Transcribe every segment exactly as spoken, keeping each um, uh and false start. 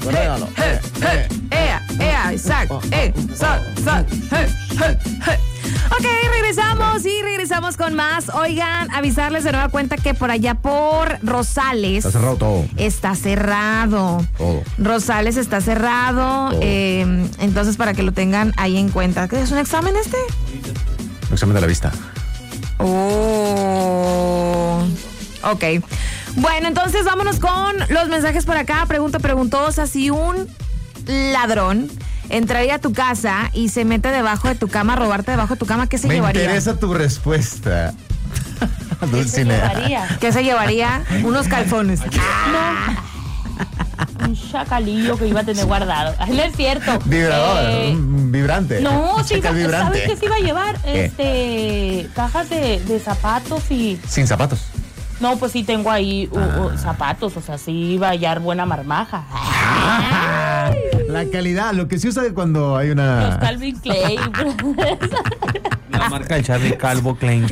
regalo. Eh, eh, ea, ea, Isaac, eh, sa, sa, eh, eh, eh. Ok, regresamos y regresamos con más. Oigan, avisarles de nueva cuenta que por allá por Rosales Está cerrado todo. Está cerrado. Todo. Rosales está cerrado. Todo. Eh, entonces, para que lo tengan ahí en cuenta. ¿Qué es un examen este? Examen de la vista. Oh. Ok. Bueno, entonces vámonos con los mensajes por acá. Pregunta preguntosa. Si un ladrón entraría a tu casa y se mete debajo de tu cama, a robarte debajo de tu cama, ¿qué se Me llevaría? Me interesa tu respuesta. ¿Qué se llevaría? ¿Qué se llevaría? Unos calzones. Un chacalillo que iba a tener guardado. No es cierto. Vibrador, Eh, un vibrante. No, sí, Chacal vibrante. ¿sabes qué se iba a llevar? ¿Qué? Este, cajas de, de zapatos y... Sin zapatos. No, pues sí tengo ahí uh, Ah. uh, zapatos, o sea, sí iba a hallar buena marmaja. Ah, la calidad, lo que se usa cuando hay Los una... Calvin Klein. La marca del Charlie Calvo Klein.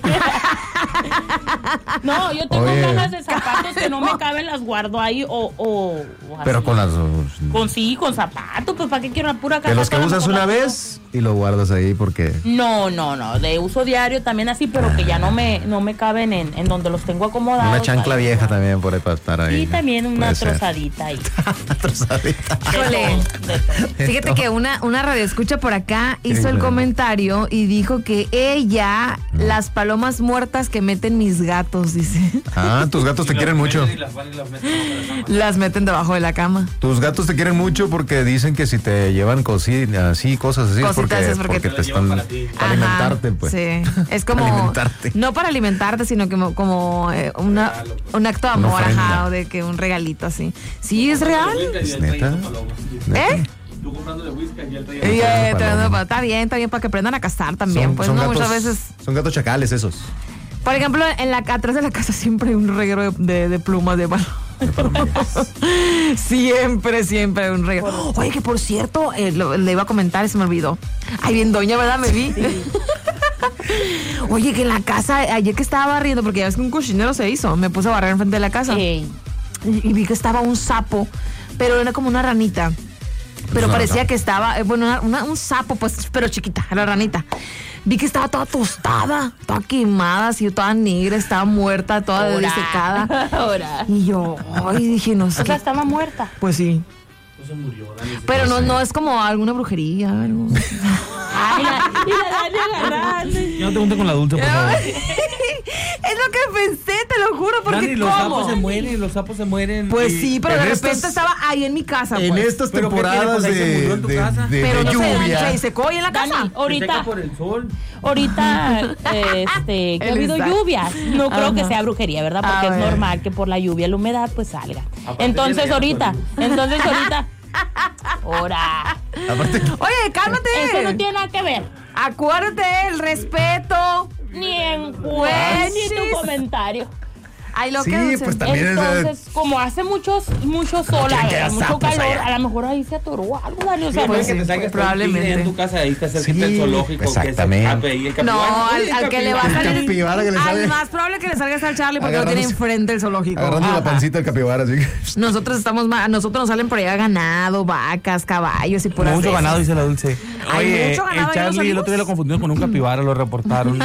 No, yo tengo Oye. cajas de zapatos que no me caben, las guardo ahí o... o, o así. Pero con las... Con sí, con zapatos, pues ¿para qué quiero una pura caja? De los que para usas mejor una las uso? vez y lo guardas ahí porque... No, no, no, de uso diario también así, pero que ya no me, no me caben en, en donde los tengo acomodados. Una chancla ahí. vieja también por ahí para estar ahí. Y también una Puede ser. trozadita ahí. Una trozadita. De Híjole. todo, de todo. Fíjate que una, una radioescucha por acá hizo el Increíble. comentario y dijo que ella, las palomas muertas que meten mis gatos, dice. Ah, tus gatos te quieren mucho. Las meten debajo de la cama. Tus gatos te quieren mucho porque dicen que si te llevan cosi- así, cosas así, es Cositas porque, esas porque porque te te están para Ajá, alimentarte, pues. Sí, es como... Alimentarte. No para alimentarte, sino como, como eh, una, un acto de Una amor, ofrenda. ajá, o de que un regalito así. Sí, es real. ¿Es neta? ¿Eh? Tú comprándole whisky y él Y, traía... eh, paloma. trayendo pa- está bien, está bien para que aprendan a cazar también. Son, pues son no, gatos, muchas veces... son gatos chacales esos. Por ejemplo, en la atrás de la casa siempre hay un reguero de, de, de plumas de palo. Siempre, siempre hay un reguero. Oye, que por cierto, eh, lo- le iba a comentar y se me olvidó. Ay, bien doña, ¿verdad? Me vi. Oye, que en la casa, ayer que estaba barriendo, porque ya ves que un cochinero se hizo, me puse a barrer enfrente de la casa. Ey, Y, y vi que estaba un sapo, pero era como una ranita. Pero Una parecía rata. que estaba, eh, bueno, una- una- un sapo, pues, pero chiquita, la ranita. Vi que estaba toda tostada, toda quemada, así, toda negra, estaba muerta, toda ahora. desecada. Ahora. Y yo, ay, dije, no sé. O sea, estaba muerta. Pues sí. No se murió, Dani. Pero no, no es como alguna brujería, algo. Ay, la, y la Dani agarrando. Ya no te juntes con la dulce, por favor. Es lo que pensé, te lo juro, porque Dani, los ¿cómo? sapos se mueren, los sapos se mueren. Pues y- sí, pero en de repente estas- estaba ahí en mi casa, En pues. estas ¿Pero qué tiene? temporadas Pues ahí se de, murió en tu de- casa. de- Pero de no se, lluvia. se secó ahí en la Dani, casa. Se seca ahorita, por el sol. ahorita, este, que ha El habido Isaac. lluvias. No creo Ajá. que sea brujería, ¿verdad? Porque A es ver. normal que por la lluvia, la humedad, pues salga. Aparte Entonces viene ya ahorita, solito. entonces ahorita. Ahora. Aparte, Oye, cálmate. Eso no tiene nada que ver. Acuérdate, el respeto. Ni en Pues, juez, ni sí. tu comentario. Ay, lo Sí, que pues, también es de- Entonces, como hace muchos, mucho sol, quieren que a- haya mucho sapos calor, allá. a lo mejor ahí se atoró algo, Dani. O sea, pues no- sí. que te salga probablemente. en tu casa, ahí está cerca Sí, del zoológico. exactamente. Que se escape ahí el capibara. No, Uy, al, el al que le va a capibara. salir. capibara que le al sale. más probable que le salga es al Charlie porque lo tiene Agarrándose- enfrente del zoológico. agarrando Ajá. la pancita del capibara, así. Nosotros estamos ma- a nosotros nos salen por allá ganado, vacas, caballos y por Mucho ganado, dice la dulce. Hay Oye, mucho ganado, el ahí nos Charlie el salimos. otro día lo confundieron con un capibara, lo reportaron.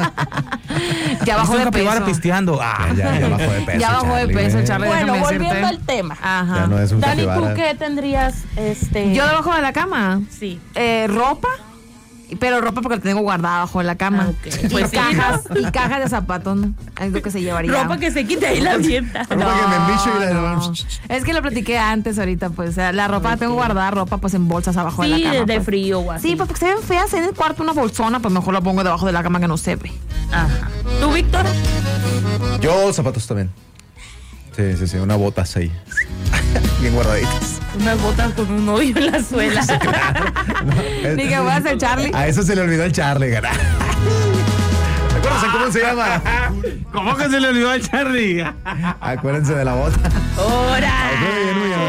Ya bajó Es un de capibara peso. pisteando. Ah, Ya, ya bajó de peso. Ya bajó de Charlie, peso, güey. Charlie. Bueno, déjame volviendo decirte. al tema. Ajá. Ya no es un Dani, capibara. ¿tú qué tendrías? Este... Yo debajo de la cama. Sí. Eh, ropa. Pero ropa porque la tengo guardada bajo de la cama. Ah, ok. Y Pues sí, cajas, y cajas de zapatos, ¿no? Es lo que se llevaría. Ropa que se quite ahí la avienta. Ropa que me embicho y la- no. Es que lo platiqué antes ahorita, pues. O sea, la ropa la tengo guardada, ropa pues en bolsas abajo de Sí, la cama. de, de pues. frío o así. Sí, pues porque se ven feas en el cuarto una bolsona, pues mejor la pongo debajo de la cama que no se ve. Ajá. ¿Tú, Víctor? Yo zapatos también. Sí, sí, sí, una botas ahí. Bien guardaditas. Unas botas con un hoyo en la suela. Ni que voy a hacer Charlie. A eso se le olvidó el Charlie, cara. Acuérdense cómo se llama. ¿Cómo que se le olvidó al Charlie? Acuérdense de la bota. ¡Hora! Muy bien, muy bien.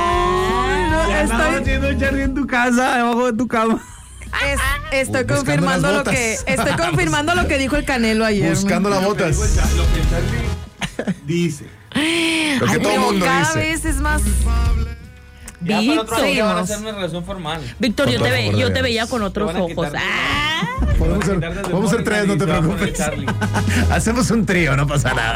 Ya estaba Estoy, haciendo el Charlie en tu casa, debajo de tu cama. es- estoy Buscando confirmando las lo botas. que estoy confirmando lo que dijo el Canelo ayer. Buscando las Lo que dijo el botas. Cha- Lo que Charlie dice. Lo que Ay, todo el pero mundo cada dice. vez es más. Ya para el otro año Seguimos. van a hacer una relación formal. Víctor, Con yo todo te, el ve, favor de yo te Dios. veía con otros Te van a ojos. quitar Ah. Podemos ser, Quitar desde podemos ser Morgan tres, no y te se va a poner preocupes. Charlie. Hacemos un trío, no pasa nada.